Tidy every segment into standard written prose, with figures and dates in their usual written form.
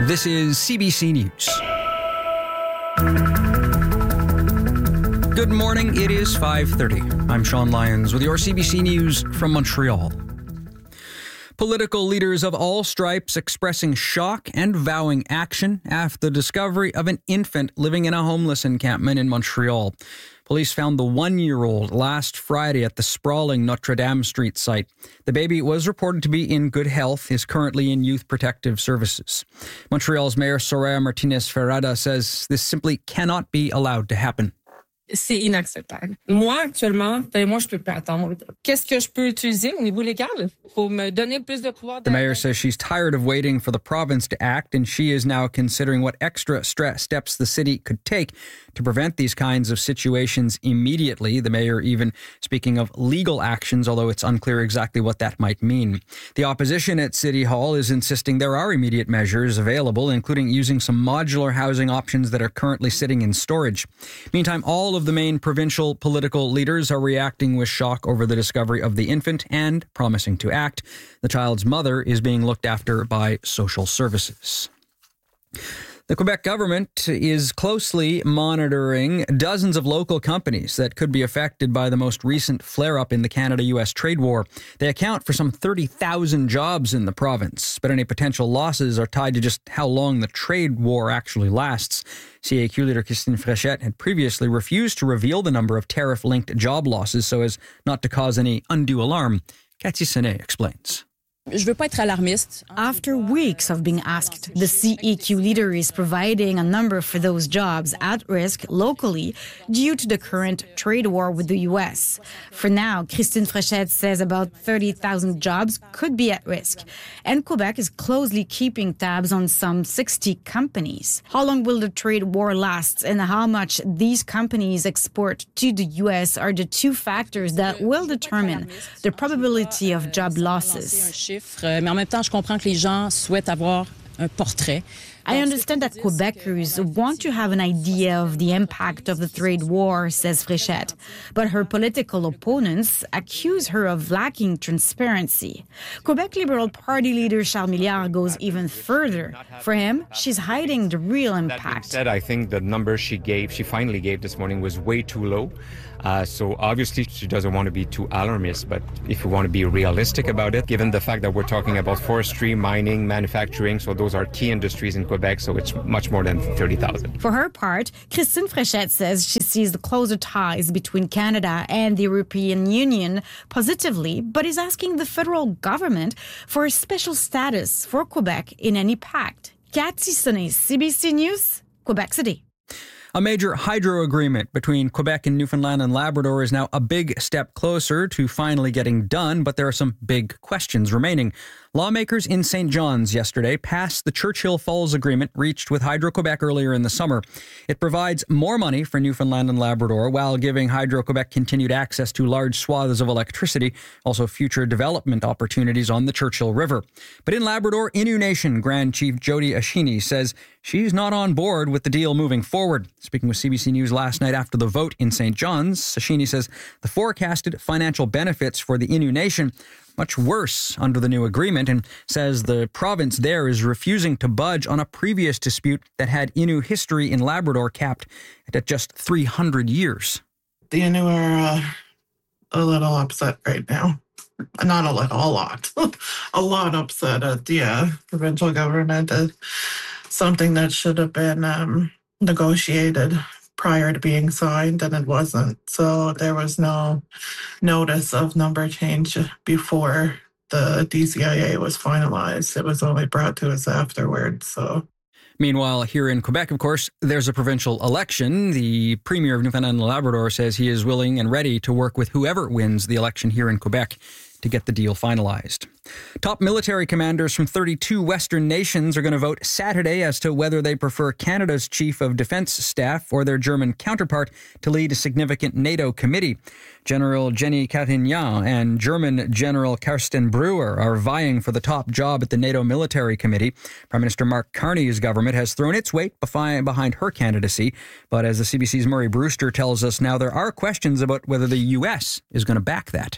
This is CBC News. Good morning, it is 5:30. I'm Sean Lyons with your CBC News from Montreal. Political leaders of all stripes expressing shock and vowing action after the discovery of an infant living in a homeless encampment in Montreal. Police found the 1-year-old last Friday at the sprawling Notre Dame Street site. The baby was reported to be in good health, is currently in Youth Protective Services. Montreal's Mayor Soraya Martinez-Ferrada says this simply cannot be allowed to happen. C'est inacceptable. Moi, actuellement, moi, je peux pas attendre. Qu'est-ce que je peux utiliser au niveau légal pour me donner plus de pouvoir? The mayor says she's tired of waiting for the province to act, and she is now considering what extra steps the city could take to prevent these kinds of situations immediately. The mayor even speaking of legal actions, although it's unclear exactly what that might mean. The opposition at City Hall is insisting there are immediate measures available, including using some modular housing options that are currently sitting in storage. Meantime, all of the main provincial political leaders are reacting with shock over the discovery of the infant and promising to act. The child's mother is being looked after by social services. The Quebec government is closely monitoring dozens of local companies that could be affected by the most recent flare-up in the Canada-US trade war. They account for some 30,000 jobs in the province, but any potential losses are tied to just how long the trade war actually lasts. CAQ leader Christine Fréchette had previously refused to reveal the number of tariff-linked job losses so as not to cause any undue alarm. Cathy Senet explains. After weeks of being asked, the CEQ leader is providing a number for those jobs at risk locally due to the current trade war with the U.S. For now, Christine Fréchette says about 30,000 jobs could be at risk, and Quebec is closely keeping tabs on some 60 companies. How long will the trade war last and how much these companies export to the U.S. are the two factors that will determine the probability of job losses. Mais en même temps, je comprends que les gens souhaitent avoir un portrait. I understand that Quebecers want to have an idea of the impact of the trade war, says Fréchette, but her political opponents accuse her of lacking transparency. Quebec Liberal Party leader Charles Milliard goes even further. For him, she's hiding the real impact. That being said, I think the number she finally gave this morning was way too low. So obviously she doesn't want to be too alarmist, but if we want to be realistic about it, given the fact that we're talking about forestry, mining, manufacturing, so those are key industries in Quebec, so it's much more than 30,000. For her part, Christine Fréchette says she sees the closer ties between Canada and the European Union positively, but is asking the federal government for a special status for Quebec in any pact. Cathy Senet, CBC News, Quebec City. A major hydro agreement between Quebec and Newfoundland and Labrador is now a big step closer to finally getting done, but there are some big questions remaining. Lawmakers in St. John's yesterday passed the Churchill Falls Agreement reached with Hydro-Quebec earlier in the summer. It provides more money for Newfoundland and Labrador while giving Hydro-Quebec continued access to large swaths of electricity, also future development opportunities on the Churchill River. But in Labrador, Innu Nation Grand Chief Jody Ashini says she's not on board with the deal moving forward. Speaking with CBC News last night after the vote in St. John's, Ashini says the forecasted financial benefits for the Innu Nation much worse under the new agreement, and says the province there is refusing to budge on a previous dispute that had Innu history in Labrador capped at just 300 years. The Innu are a little upset right now. Not a little, a lot. A lot upset at the provincial government. Something that should have been negotiated prior to being signed, and it wasn't. So there was no notice of number change before the DCIA was finalized. It was only brought to us afterwards. So. Meanwhile, here in Quebec, of course, there's a provincial election. The Premier of Newfoundland and Labrador says he is willing and ready to work with whoever wins the election here in Quebec to get the deal finalized. Top military commanders from 32 Western nations are going to vote Saturday as to whether they prefer Canada's Chief of Defence Staff or their German counterpart to lead a significant NATO committee. General Jenny Catignan and German General Carsten Breuer are vying for the top job at the NATO Military Committee. Prime Minister Mark Carney's government has thrown its weight behind her candidacy. But as the CBC's Murray Brewster tells us now, there are questions about whether the U.S. is going to back that.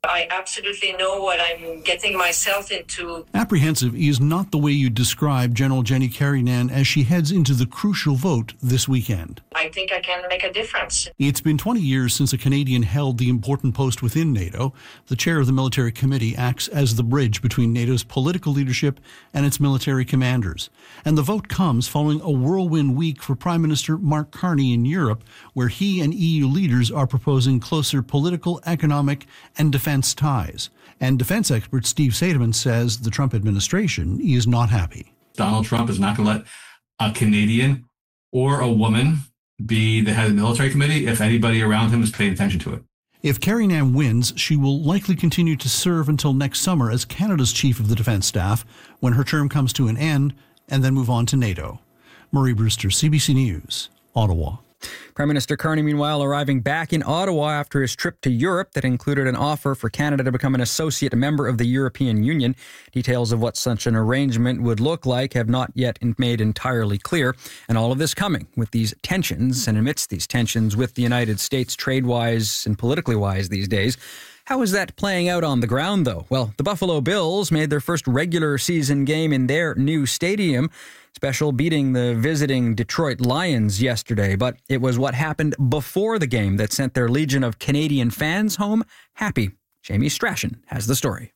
I absolutely know what I'm getting myself into. Apprehensive is not the way you describe General Jenny Karinan as she heads into the crucial vote this weekend. I think I can make a difference. It's been 20 years since a Canadian held the important post within NATO. The chair of the military committee acts as the bridge between NATO's political leadership and its military commanders. And the vote comes following a whirlwind week for Prime Minister Mark Carney in Europe, where he and EU leaders are proposing closer political, economic, and defense ties. And defense expert Steve Seidemann says the Trump administration is not happy. Donald Trump is not going to let a Canadian or a woman be the head of the military committee if anybody around him is paying attention to it. If Karinan wins, she will likely continue to serve until next summer as Canada's chief of the defense staff, when her term comes to an end, and then move on to NATO. Murray Brewster, CBC News, Ottawa. Prime Minister Carney, meanwhile, arriving back in Ottawa after his trip to Europe that included an offer for Canada to become an associate member of the European Union. Details of what such an arrangement would look like have not yet made entirely clear. And all of this coming with these tensions and amidst these tensions with the United States, trade-wise and politically wise these days. How is that playing out on the ground, though? Well, the Buffalo Bills made their first regular season game in their new stadium, special beating the visiting Detroit Lions yesterday. But it was what happened before the game that sent their legion of Canadian fans home happy. Jamie Strachan has the story.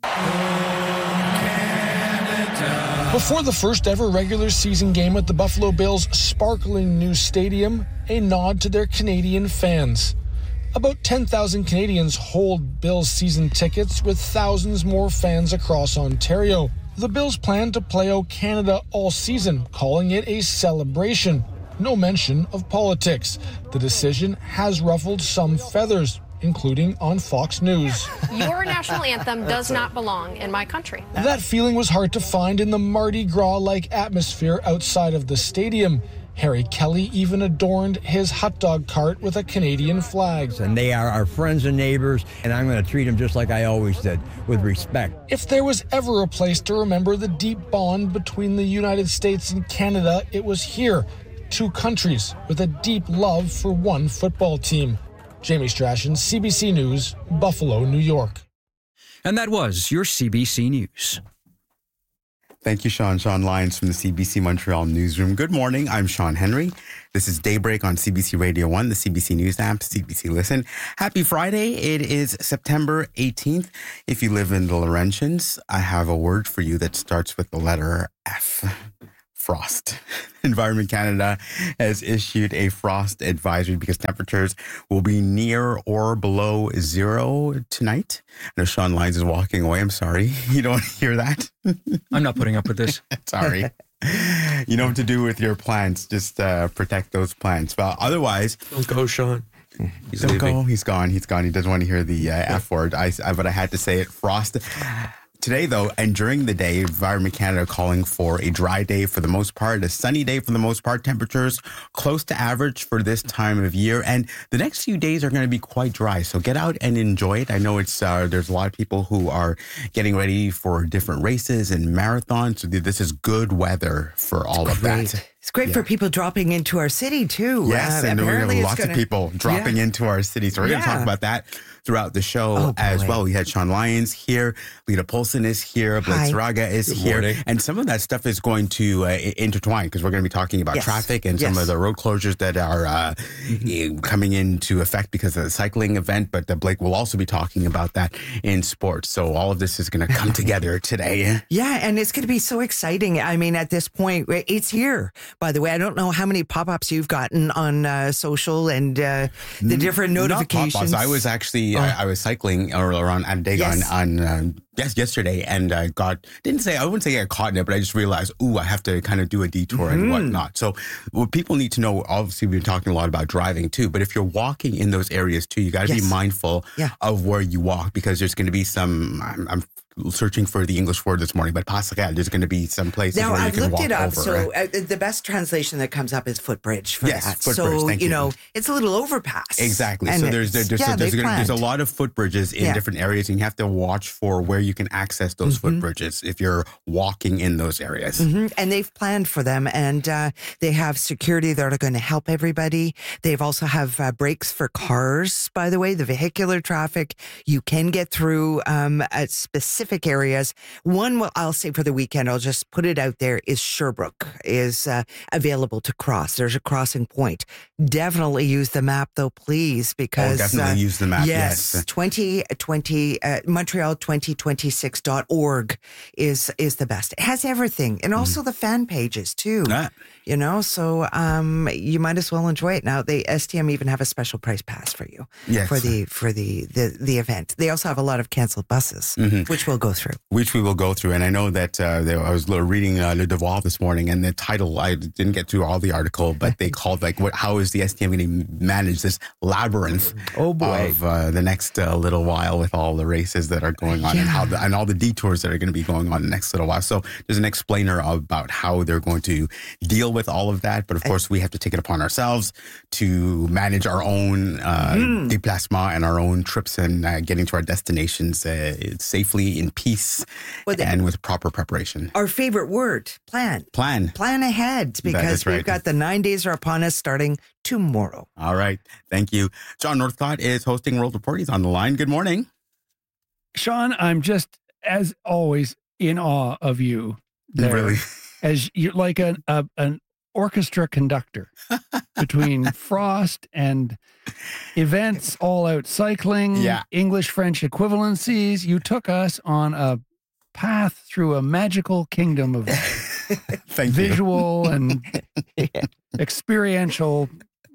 Before the first ever regular season game at the Buffalo Bills' sparkling new stadium, a nod to their Canadian fans. About 10,000 Canadians hold Bills season tickets, with thousands more fans across Ontario. The Bills plan to play "O Canada" all season, calling it a celebration. No mention of politics. The decision has ruffled some feathers, including on Fox News. Your national anthem does not belong in my country. That feeling was hard to find in the Mardi Gras-like atmosphere outside of the stadium. Harry Kelly even adorned his hot dog cart with a Canadian flag. And they are our friends and neighbors, and I'm going to treat them just like I always did, with respect. If there was ever a place to remember the deep bond between the United States and Canada, it was here. Two countries with a deep love for one football team. Jamie Strachan, CBC News, Buffalo, New York. And that was your CBC News. Thank you, Sean. Sean Lyons from the CBC Montreal newsroom. Good morning. I'm Sean Henry. This is Daybreak on CBC Radio 1, the CBC News app, CBC Listen. Happy Friday. It is September 18th. If you live in the Laurentians, I have a word for you that starts with the letter F. Frost. Environment Canada has issued a frost advisory because temperatures will be near or below zero tonight. I know Sean Lyons is walking away. I'm sorry. You don't hear that? I'm not putting up with this. Sorry. You know what to do with your plants. Just protect those plants. But otherwise... Don't go, Sean. Don't go. He's gone. He doesn't want to hear the F word. But I had to say it. Frost. Today, though, and during the day, Environment Canada calling for a dry day for the most part, a sunny day for the most part, temperatures close to average for this time of year. And the next few days are going to be quite dry. So get out and enjoy it. I know it's there's a lot of people who are getting ready for different races and marathons. So this is good weather for all of that. It's great for people dropping into our city, too. Yes, and we have lots of people dropping into our city. So we're going to talk about that throughout the show as well. We had Sean Lyons here, Lita Polson is here, Blake Zaraga is here. And some of that stuff is going to intertwine because we're going to be talking about traffic and some of the road closures that are coming into effect because of the cycling event. But Blake will also be talking about that in sports. So all of this is going to come together today. Yeah, and it's going to be so exciting. I mean, at this point, it's here. By the way, I don't know how many pop-ups you've gotten on social and the different notifications. Not pop-ups. I was actually, I was cycling around Andegan on yesterday, and I wouldn't say I got caught in it, but I just realized, I have to kind of do a detour and whatnot. So what people need to know, obviously we've been talking a lot about driving too, but if you're walking in those areas too, you got to be mindful of where you walk because there's going to be some, I'm searching for the English word this morning, but passerelle, there's going to be some places now, where you I've can looked walk it up. over. So the best translation that comes up is footbridge for Yes, that. footbridge, So, thank you. know, it's a little overpass. Exactly. And So there's a lot of footbridges in Yeah. different areas, and you have to watch for where you can access those footbridges if you're walking in those areas. And they've planned for them, and they have security that are going to help everybody. They've also have breaks for cars, by the way, the vehicular traffic. You can get through at specific areas. One, I'll say for the weekend, I'll just put it out there, is Sherbrooke is available to cross. There's a crossing point. Definitely use the map, though, please, because... definitely use the map, yes. 2020, Montreal2026.org is the best. It has everything, and also the fan pages, too. You know, so you might as well enjoy it. Now, the STM even have a special price pass for you for the event. They also have a lot of canceled buses, which we'll go through. Which we will go through. And I know that I was reading Le Devoir this morning, and the title, I didn't get through all the article, but they called, how is the STM going to manage this labyrinth of the next little while with all the races that are going on and all the detours that are going to be going on the next little while. So there's an explainer about how they're going to deal with all of that. But of course, we have to take it upon ourselves to manage our own déplacement and our own trips and getting to our destinations safely, in peace, and with proper preparation. Our favorite word, plan. Plan ahead, because we've got the 9 days are upon us starting tomorrow. All right. Thank you. John Northcott is hosting World Report. He's on the line. Good morning. Sean, I'm just, as always, in awe of you. There, really? As you're like an orchestra conductor between Frost and events, all out cycling, English, French equivalencies. You took us on a path through a magical kingdom of visual and experiential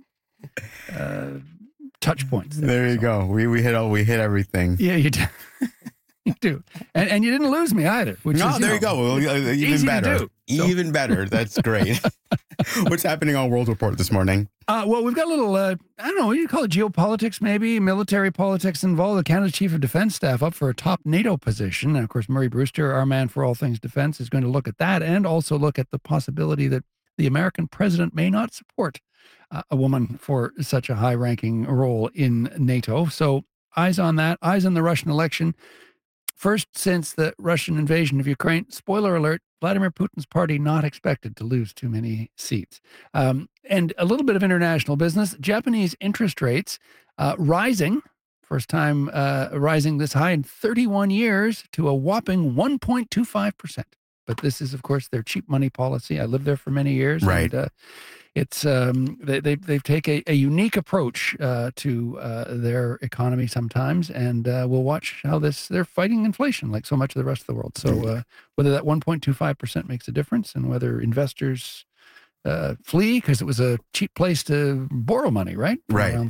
touch points. There you go. We hit everything. Yeah, you do. You do. And you didn't lose me either. Which is, there you go. Even better. Even better. That's great. What's happening on World Report this morning? Well, we've got a little, I don't know, what do you call it, geopolitics maybe, military politics involved. The Canada Chief of Defense Staff up for a top NATO position. And of course, Murray Brewster, our man for all things defense, is going to look at that and also look at the possibility that the American president may not support a woman for such a high-ranking role in NATO. So eyes on that, eyes on the Russian election. First since the Russian invasion of Ukraine, spoiler alert, Vladimir Putin's party not expected to lose too many seats. And a little bit of international business. Japanese interest rates rising, first time rising this high in 31 years to a whopping 1.25%. But this is, of course, their cheap money policy. I lived there for many years. Right. And, it's they take a unique approach to their economy sometimes, and we'll watch how they're fighting inflation like so much of the rest of the world. So whether that 1.25% makes a difference, and whether investors flee because it was a cheap place to borrow money, right? Right.